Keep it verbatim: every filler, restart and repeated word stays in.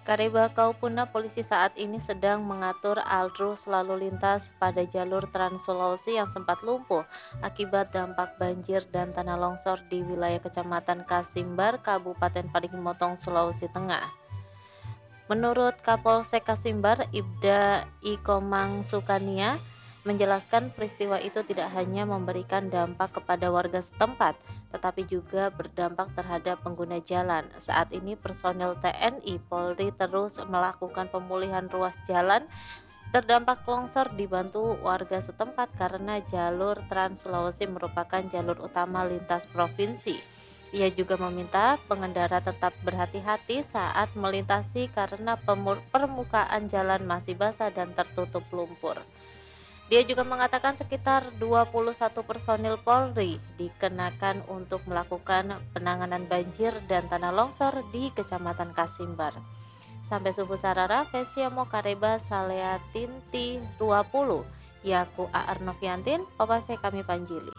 Kareba Kaupuna polisi saat ini sedang mengatur arus lalu lintas pada jalur Trans Sulawesi yang sempat lumpuh akibat dampak banjir dan tanah longsor di wilayah Kecamatan Kasimbar, Kabupaten Parigi Motong, Sulawesi Tengah. Menurut Kapolsek Kasimbar, Ibda Ikomang Sukania, menjelaskan peristiwa itu tidak hanya memberikan dampak kepada warga setempat, tetapi juga berdampak terhadap pengguna jalan. Saat ini personel T N I Polri terus melakukan pemulihan ruas jalan terdampak longsor dibantu warga setempat karena jalur Trans Sulawesi merupakan jalur utama lintas provinsi. Ia juga meminta pengendara tetap berhati-hati saat melintasi karena pemur- permukaan jalan masih basah dan tertutup lumpur. Dia juga mengatakan sekitar dua puluh satu personil Polri dikenakan untuk melakukan penanganan banjir dan tanah longsor di Kecamatan Kasimbar. Sampai subuh sarara, Vesiamo Kareba Saleatinti dua puluh, Yaku A R Noviantin, Papa V kami Panjili.